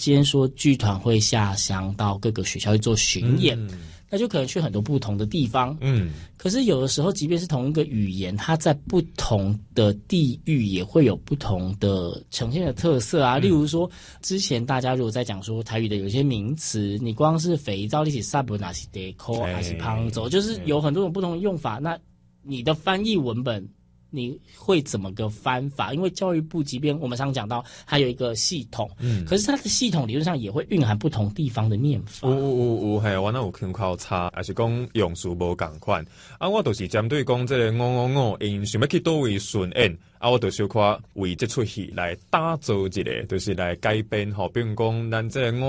今天说剧团会下乡到各个学校去做巡演，那就可能去很多不同的地方。可是有的时候，即便是同一个语言，它在不同的地域也会有不同的呈现的特色啊。例如说，之前大家如果在讲说台语的有些名词，你光是肥皂，你是 sub 还是 deco 还是胖走，就是有很多种不同的用法。那你的翻译文本，你会怎么个翻法？因为教育部即便我们常讲到它有一个系统，可是它的系统理论上也会蕴含不同地方的念法。 有嘿，我那有听考差，还是讲用词无共款啊？我就是针对讲这个因想要去倒位顺演啊，我就小可为这出戏来打造一个，就是来改编吼。比如讲，咱这个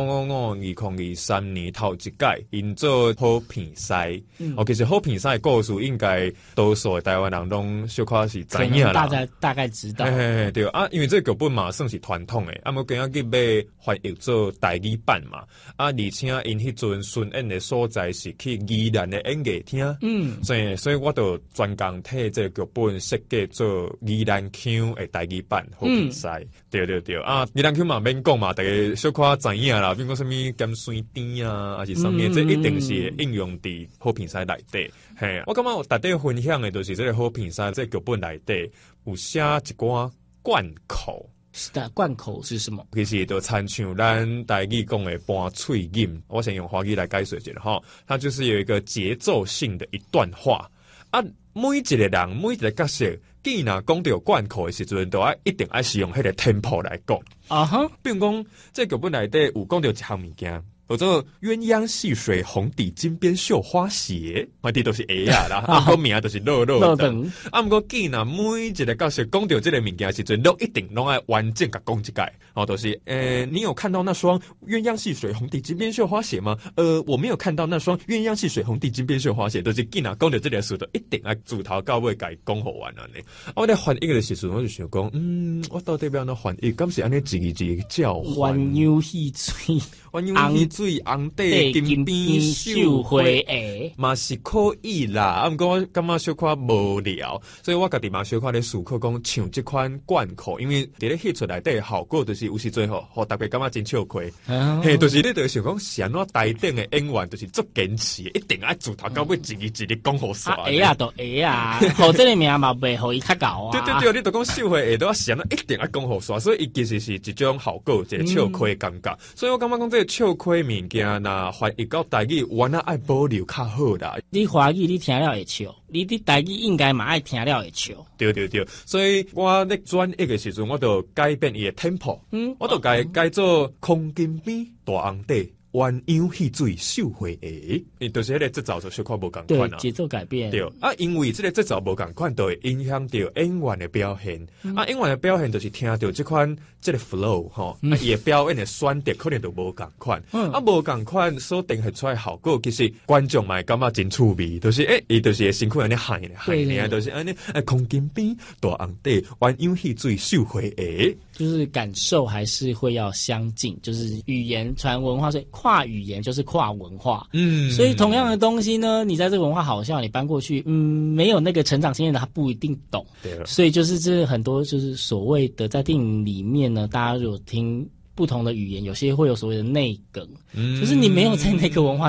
2023年头一届因做好片赛，其实好片赛的故事应该多数的台湾人拢小可是知影啦， 大概知道。 对啊，因为这个剧本嘛算是传统的，我今仔日要翻译做台语版嘛，而且因迄阵巡演的所在是去宜兰的演艺厅，所以我就专工替这个剧本设计做宜兰腔的台语版好比赛。对啊，宜兰腔嘛免讲嘛，大家小可知影啦，比如讲什么咸酸甜啊，还是什么，这一定是应用伫好比赛内底。嘿，我感觉我大家分享的就是这个好比赛，这个剧本内底有写一寡贯口。 是的，贯口是什么？ 其实就参像咱台语讲的搬喙音，我先用华语来解释一下哈。它就是有一个节奏性的一段话啊，每一个人每一个角色，既然讲到贯口的时阵，都一定要使用迄个 tempo 来讲啊哈。比如讲，这剧本内底有讲到一项物件。叫做鸳鸯戏水红底金边绣花鞋，我啲都是 A 啊啦，个名就是肉等。啊，不过既然每一个角色讲到这个物件时阵，都一定拢爱完整甲讲一解。都是你有看到那双鸳鸯戏水红底金边绣花鞋吗？我没有看到那双鸳鸯戏水红底金边绣花鞋，都是既然讲到这个事，都一定爱自头到尾甲讲好完安尼。我咧翻译的时阵，我就想讲，我到底要安怎翻译？敢是安尼一字一字叫唤？ 鸳鸯戏水， 鸳鸯戏水红底金边绣花鞋，嘛是可以啦。啊，不过我感觉小可无聊，所以我家己嘛小可咧思考讲唱这款贯口，因为伫咧戏出来底效果就是有时最后，互大家感觉真笑亏。嘿，就是你就想讲，是安怎台顶的演员就是足坚持，一定爱自头到尾一字一字讲好煞。 会啊，都会啊，好这个名嘛袂互伊较高啊。对，你都讲秀花下都是安怎一定爱讲好煞，所以伊其实是一种效果，一个笑亏感觉。所以我感觉讲这个笑亏物件，那翻译到台语，原来爱保留较好啦。 你华语你听了会笑，你的台语应该嘛爱听了会笑。 对，所以我咧转译的时阵，我就改变伊的 tempo。我就改做空金边大红底鸳鸯戏水绣花鞋，就是迄个节奏就小可无共款啊。 节奏改变。 对啊，因为这个节奏无共款，就会影响到演员的表现。演员的表现就是听到这款这个 flow 吼，伊的表演的选择可能就无共款。无共款所定系出来效果，其实观众嘛感觉真趣味，就是伊就是辛苦安尼喊呢，就是安尼空金边大红底鸳鸯戏水绣花鞋。 就是感受还是会要相近，就是语言传文化，所以跨语言就是跨文化。所以同样的东西呢，你在这个文化好像你搬过去，没有那个成长经验的他不一定懂。对了，所以就是这很多就是所谓的在电影里面呢，大家如果听不同的语言，有些会有所谓的内梗，就是你没有在那个文化